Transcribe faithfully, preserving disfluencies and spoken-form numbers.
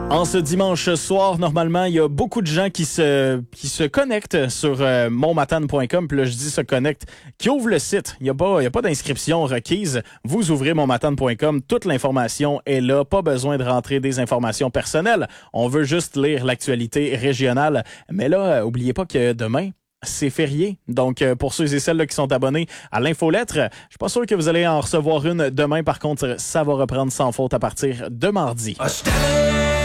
En ce dimanche soir, normalement, il y a beaucoup de gens qui se qui se connectent sur euh, monmatane point com. Puis là, je dis se connectent, qui ouvrent le site. Il y a pas il y a pas d'inscription requise. Vous ouvrez monmatane point com, toute l'information est là. Pas besoin de rentrer des informations personnelles. On veut juste lire l'actualité régionale. Mais là, euh, oubliez pas que demain, c'est férié. Donc, euh, pour ceux et celles là, qui sont abonnés à l'infolettre, je suis pas sûr que vous allez en recevoir une demain. Par contre, ça va reprendre sans faute à partir de mardi.